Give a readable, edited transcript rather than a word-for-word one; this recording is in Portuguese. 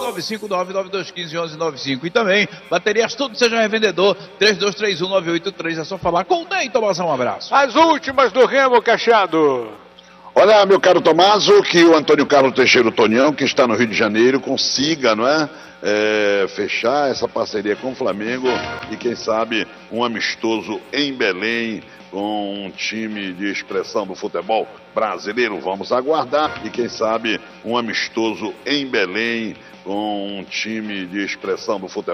999151195. E também, baterias tudo seja revendedor, 3231-983. É só falar com o Ney, Tomazão. Um abraço. As últimas do Remo, Cachado. Olha, meu caro Tomaso, que o Antônio Carlos Teixeira Tonião, que está no Rio de Janeiro, consiga, não é? Fechar essa parceria com o Flamengo e quem sabe um amistoso em Belém com um time de expressão do futebol brasileiro. Vamos aguardar e quem sabe um amistoso em Belém com um time de expressão do futebol